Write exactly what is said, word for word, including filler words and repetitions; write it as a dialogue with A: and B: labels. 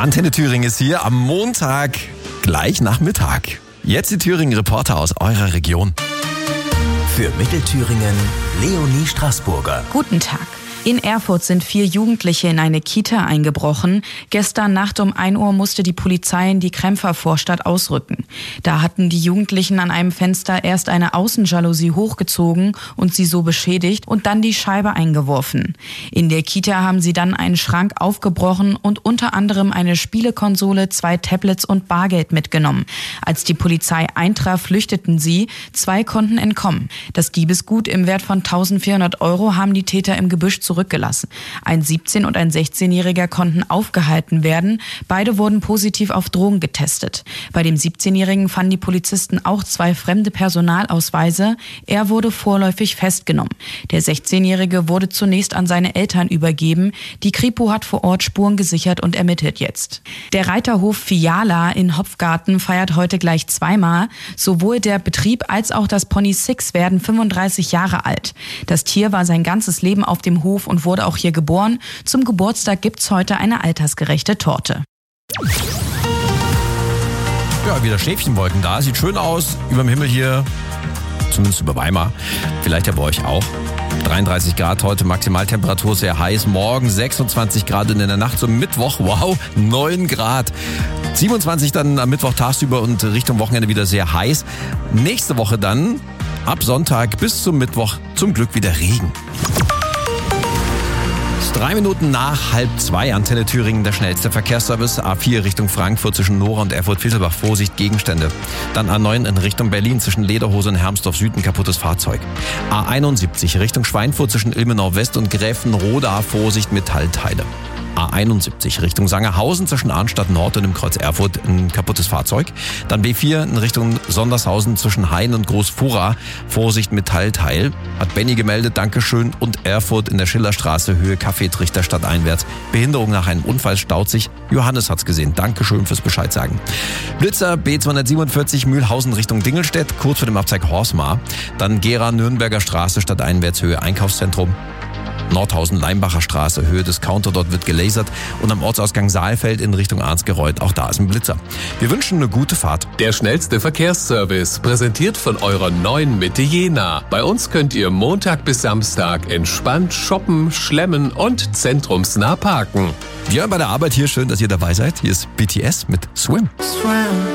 A: Antenne Thüringen ist hier am Montag gleich nach Mittag. Jetzt die Thüringen-Reporter aus eurer Region.
B: Für Mittelthüringen Leonie Straßburger.
C: Guten Tag. In Erfurt sind vier Jugendliche in eine Kita eingebrochen. Gestern Nacht um ein Uhr musste die Polizei in die Krempfer Vorstadt ausrücken. Da hatten die Jugendlichen an einem Fenster erst eine Außenjalousie hochgezogen und sie so beschädigt und dann die Scheibe eingeworfen. In der Kita haben sie dann einen Schrank aufgebrochen und unter anderem eine Spielekonsole, zwei Tablets und Bargeld mitgenommen. Als die Polizei eintraf, flüchteten sie. Zwei konnten entkommen. Das Diebesgut im Wert von eintausendvierhundert Euro haben die Täter im Gebüsch zurückgelassen. Ein siebzehn- und ein sechzehnjähriger konnten aufgehalten werden. Beide wurden positiv auf Drogen getestet. Bei dem siebzehnjährigen fanden die Polizisten auch zwei fremde Personalausweise. Er wurde vorläufig festgenommen. Der sechzehnjährige wurde zunächst an seine Eltern übergeben. Die Kripo hat vor Ort Spuren gesichert und ermittelt jetzt. Der Reiterhof Fiala in Hopfgarten feiert heute gleich zweimal. Sowohl der Betrieb als auch das Pony Six werden fünfunddreißig Jahre alt. Das Tier war sein ganzes Leben auf dem Hof und wurde auch hier geboren. Zum Geburtstag gibt's heute eine altersgerechte Torte.
A: Ja, wieder Schäfchenwolken da. Sieht schön aus. Überm Himmel hier, zumindest über Weimar. Vielleicht ja bei euch auch. dreiunddreißig Grad heute, Maximaltemperatur sehr heiß. Morgen sechsundzwanzig Grad und in der Nacht zum Mittwoch, wow, neun Grad. siebenundzwanzig dann am Mittwoch tagsüber und Richtung Wochenende wieder sehr heiß. Nächste Woche dann ab Sonntag bis zum Mittwoch zum Glück wieder Regen. Drei Minuten nach halb zwei, Antenne Thüringen, der schnellste Verkehrsservice. A vier Richtung Frankfurt zwischen Nora und Erfurt-Vilselbach, Vorsicht, Gegenstände. Dann A neun in Richtung Berlin zwischen Lederhose und Hermsdorf Süd, ein kaputtes Fahrzeug. A einundsiebzig Richtung Schweinfurt zwischen Ilmenau West und Gräfenroda, Vorsicht, Metallteile. A einundsiebzig Richtung Sangerhausen zwischen Arnstadt Nord und dem Kreuz Erfurt, ein kaputtes Fahrzeug. Dann B vier in Richtung Sondershausen zwischen Hain und Großfura, Vorsicht, Metallteil. Hat Benny gemeldet, Dankeschön. Und Erfurt in der Schillerstraße, Höhe Kaffeetrichter stadteinwärts. Behinderung nach einem Unfall, staut sich. Johannes hat's gesehen. Dankeschön fürs Bescheid sagen. Blitzer B zweihundertsiebenundvierzig Mühlhausen Richtung Dingelstedt, kurz vor dem Abzweig Horsmar. Dann Gera Nürnberger Straße stadteinwärts, Höhe Einkaufszentrum. Nordhausen-Leimbacher Straße, Höhe Discounter, dort wird gelasert. Und am Ortsausgang Saalfeld in Richtung Arnsgereuth, auch da ist ein Blitzer. Wir wünschen eine gute Fahrt.
D: Der schnellste Verkehrsservice, präsentiert von eurer neuen Mitte Jena. Bei uns könnt ihr Montag bis Samstag entspannt shoppen, schlemmen und zentrumsnah parken.
A: Ja, bei der Arbeit hier schön, dass ihr dabei seid. Hier ist B T S mit Swim.
E: Swim.